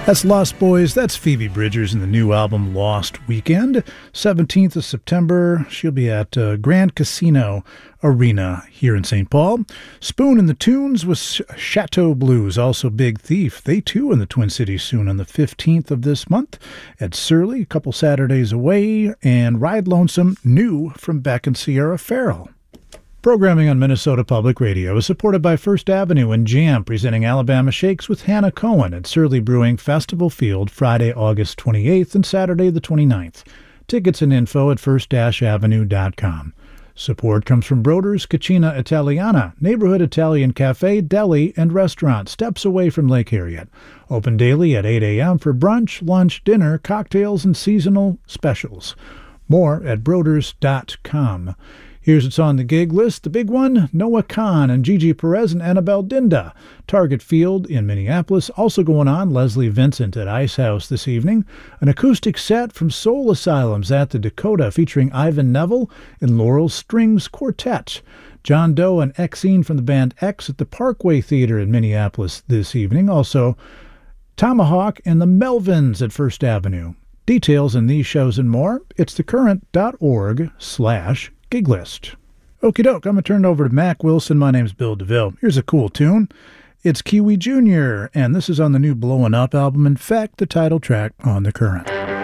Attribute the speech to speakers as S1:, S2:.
S1: That's Lost Boys. That's Phoebe Bridgers in the new album Lost Weekend. 17th of September, she'll be at Grand Casino Arena here in St. Paul. Spoon and the Tunes with Chateau Blues, also Big Thief. They too in the Twin Cities soon on the 15th of this month at Surly, a couple Saturdays away. And Ride Lonesome, new from Beck and Sierra Farrell. Programming on Minnesota Public Radio is supported by First Avenue and Jam, presenting Alabama Shakes with Hannah Cohen at Surly Brewing Festival Field Friday, August 28th and Saturday the 29th. Tickets and info at first-avenue.com. Support comes from Broder's Cucina Italiana, neighborhood Italian cafe, deli, and restaurant, steps away from Lake Harriet. Open daily at 8 a.m. for brunch, lunch, dinner, cocktails, and seasonal specials. More at broders.com. Here's what's on the gig list. The big one, Noah Kahn and Gigi Perez and Annabelle Dinda. Target Field in Minneapolis. Also going on, Leslie Vincent at Ice House this evening. An acoustic set from Soul Asylums at the Dakota featuring Ivan Neville and Laurel Strings Quartet. John Doe and Exene from the band X at the Parkway Theater in Minneapolis this evening. Also, Tomahawk and the Melvins at First Avenue. Details in these shows and more, it's thecurrent.org/giglist. Okie doke, I'm going to turn it over to Mac Wilson. My name's Bill DeVille. Here's a cool tune. It's Kiwi Jr., and this is on the new Blowin' Up album. In fact, the title track on The Current.